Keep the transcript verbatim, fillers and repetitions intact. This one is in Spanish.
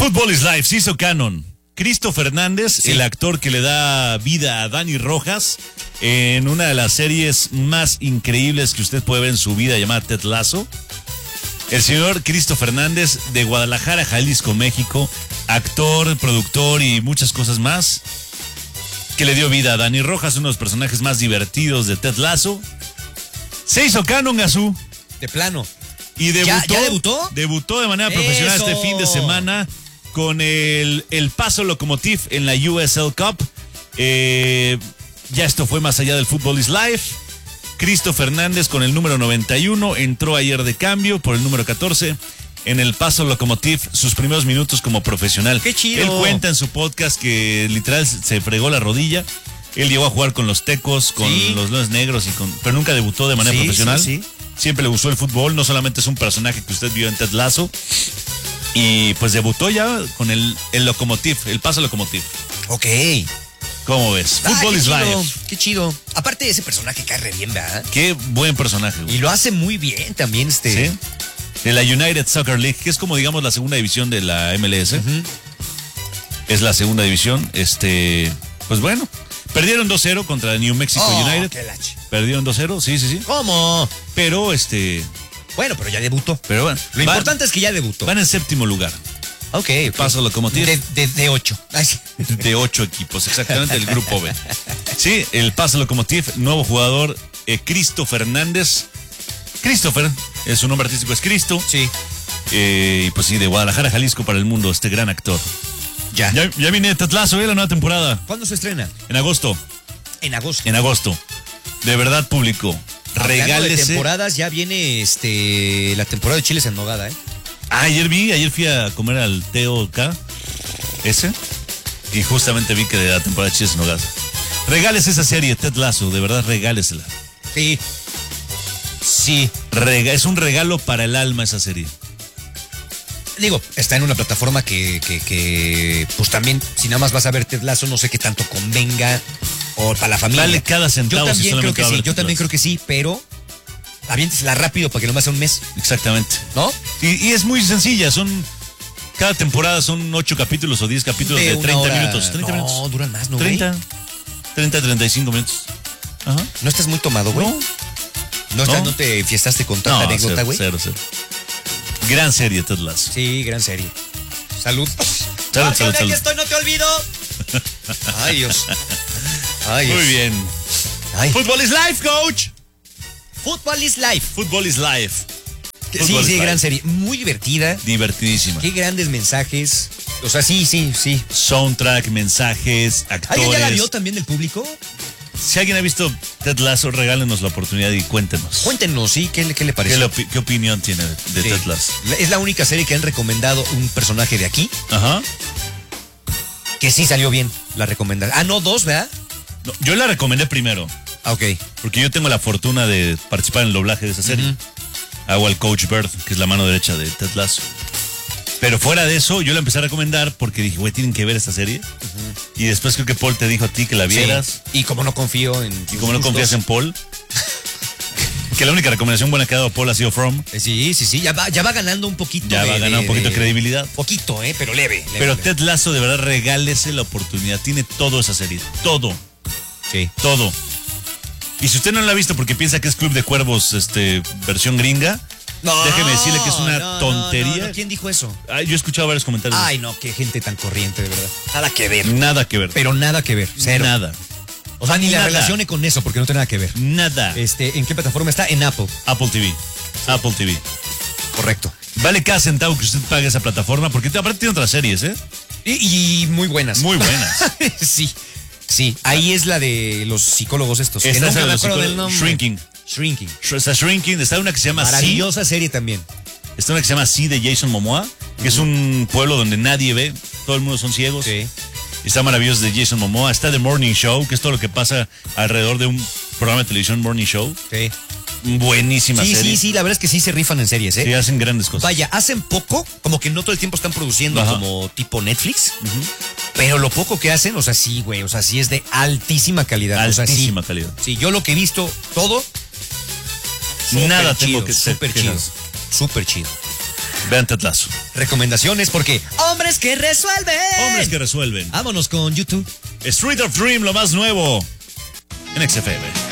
Football is Life, se hizo canon. Cristo Fernández, sí. El actor que le da vida a Dani Rojas en una de las series más increíbles que usted puede ver en su vida, llamada Ted Lasso. El señor Cristo Fernández, de Guadalajara, Jalisco, México, actor, productor y muchas cosas más, que le dio vida a Dani Rojas, uno de los personajes más divertidos de Ted Lasso. Se hizo canon, Gazú. De plano. Y debutó, ¿Ya, ya debutó? Debutó de manera profesional Eso. este fin de semana con el, el Paso Lokomotiv en la U S L Cup. Eh, ya esto fue más allá del Football is Life. Cristo Fernández con el número noventa y uno entró ayer de cambio por el número catorce en el Paso Lokomotiv, sus primeros minutos como profesional. ¡Qué chido! Él cuenta en su podcast que literal se fregó la rodilla. Él llegó a jugar con los Tecos, con sí. los Leones Negros, y con, pero nunca debutó de manera sí, profesional. Sí, sí. Siempre le gustó el fútbol, no solamente es un personaje que usted vio en Ted Lasso. Y pues debutó ya con el, el Lokomotiv, el Paso Lokomotiv. Ok. ¿Cómo ves? Ah, Football is chido, Life. Qué chido. Aparte, ese personaje cae re bien, ¿verdad? Qué buen personaje, güey. Y lo hace muy bien también, este. Sí. De la United Soccer League, que es como, digamos, la segunda división de la M L S. Uh-huh. Es la segunda división. Este, pues bueno, perdieron dos cero contra New Mexico oh, United. Qué lache. Perdieron dos cero, sí, sí, sí. ¿Cómo? Pero, este... Bueno, pero ya debutó. Pero bueno. Lo van, importante es que ya debutó. Van en séptimo lugar. Ok. okay. Paso Lokomotiv. De, de, de ocho. Ay. De ocho equipos, exactamente, el grupo B. Sí, el Paso Lokomotiv, nuevo jugador, eh, Cristo Fernández. Christopher, eh, su nombre artístico es Cristo. Sí. Eh, y pues sí, de Guadalajara, Jalisco para el mundo, este gran actor. Ya. Ya, ya viene Ted Lasso, ¿eh? La nueva temporada. ¿Cuándo se estrena? En agosto. En agosto. En agosto. De verdad, público. Regálese. De temporadas, ya viene este la temporada de chiles en nogada, ¿eh? Ah, ayer vi, ayer fui a comer al Teo K, ese, y justamente vi que de la temporada de chiles en nogada. Regálese esa serie, Ted Lasso, de verdad, regálesela. Sí. Sí. Rega, es un regalo para el alma esa serie. Digo, está en una plataforma que, que, que, pues también, si nada más vas a ver Ted Lasso, no sé qué tanto convenga, o para la familia. Vale cada centavo. Yo también si creo que sí, yo Ted también Lasso. creo que sí, pero aviéntesela rápido para que no me haga un mes. Exactamente. ¿No? Y, y es muy sencilla, son, cada temporada son ocho capítulos o diez capítulos de, de treinta hora. minutos. treinta no, minutos. duran más, ¿no, treinta, güey? treinta, treinta y cinco minutos. Ajá. ¿No estás muy tomado, güey? No. ¿No, estás, no. ¿No te fiestaste con tanta No, anécdota, güey? Cero, cero, cero. Gran serie, Ted Lasso. Sí, gran serie. Salud. Salud, salud, salud. Aquí estoy, no te olvido. Ay, Dios. Ay, Muy Dios. bien. Ay. Football is life, coach. Football is life. Football is life. Sí, Football sí, is gran life. serie. Muy divertida. Divertidísima. Qué grandes mensajes. O sea, sí, sí, sí. Soundtrack, mensajes, actores. ¿Alguien ya la vio también del público? Si alguien ha visto Ted Lasso, regálenos la oportunidad y cuéntenos. Cuéntenos, ¿sí? ¿Qué, qué le ¿Qué, pareció? le opi- ¿Qué opinión tiene de Sí. Ted Lasso? Es la única serie que han recomendado un personaje de aquí Ajá. que sí salió bien la recomendación. Ah, no, dos, ¿verdad? No, yo la recomendé primero, Ah, ok. porque yo tengo la fortuna de participar en el doblaje de esa serie. Uh-huh. Hago al Coach Bird, que es la mano derecha de Ted Lasso. Pero fuera de eso, yo la empecé a recomendar porque dije, güey, tienen que ver esta serie. Uh-huh. Y después creo que Paul te dijo a ti que la vieras. Sí. Y como no confío en. Y como no confías en Paul, que la única recomendación buena que ha dado Paul ha sido From. Eh, Sí, sí, sí. Ya va, ya va ganando un poquito. Ya de, va a ganar un poquito de credibilidad. Poquito, ¿eh? Pero leve. leve Pero leve. Ted Lasso, de verdad, regálese la oportunidad. Tiene todo esa serie. Todo. Sí. Todo. Y si usted no la ha visto porque piensa que es Club de Cuervos, este, versión gringa, No, déjeme decirle que es una no, tontería. no, no. ¿Quién dijo eso? Ah, yo he escuchado varios comentarios. Ay, no, qué gente tan corriente, de verdad. Nada que ver. Nada que ver. Pero nada que ver. Cero. Nada. O sea, ni la Nada. relacione con eso, porque no tiene nada que ver. Nada. Este, ¿en qué plataforma está? En Apple. Apple T V. Apple T V. Correcto. Vale cada centavo que usted pague esa plataforma, porque aparte tiene otras series, ¿eh? Y, y muy buenas. Muy buenas. Sí. Sí. Ahí es la de los psicólogos estos. que Esta es nunca la me de los acuerdo del psicólogos. nombre. Shrinking. Shrinking. Está Shrinking. Está una que se llama Sí. Maravillosa serie también. Está una que se llama Sí de Jason Momoa, que uh-huh. es un pueblo donde nadie ve, todo el mundo son ciegos. Sí. Está maravilloso de Jason Momoa. Está The Morning Show, que es todo lo que pasa alrededor de un programa de televisión, Morning Show. Sí. Buenísima Sí, serie. sí, sí, la verdad es que sí se rifan en series, ¿eh? Sí, hacen grandes cosas. Vaya, hacen poco, como que no todo el tiempo están produciendo Ajá. como tipo Netflix, Uh-huh. pero lo poco que hacen, o sea, sí, güey, o sea, sí es de altísima calidad. Altísima o sea, sí, calidad. Sí, yo lo que he visto, todo, Nada súper tengo chido, que súper chido, quejas. súper chido. Vean Ted Lasso. recomendaciones porque hombres que resuelven. Hombres que resuelven. Vámonos con YouTube. Street of Dream, lo más nuevo en X F M.